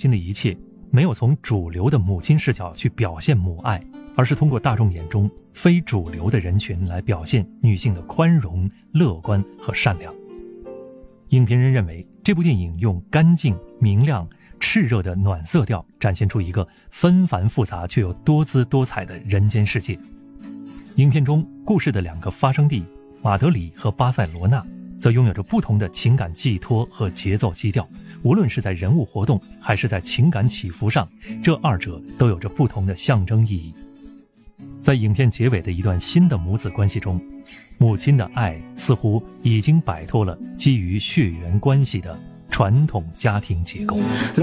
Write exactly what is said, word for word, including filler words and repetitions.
亲的一切，没有从主流的母亲视角去表现母爱，而是通过大众眼中非主流的人群来表现女性的宽容、乐观和善良。影评人认为，这部电影用干净、明亮、炽热的暖色调展现出一个纷繁复杂却又多姿多彩的人间世界。影片中故事的两个发生地马德里和巴塞罗那则拥有着不同的情感寄托和节奏基调，无论是在人物活动还是在情感起伏上，这二者都有着不同的象征意义。在影片结尾的一段新的母子关系中，母亲的爱似乎已经摆脱了基于血缘关系的传统家庭结构。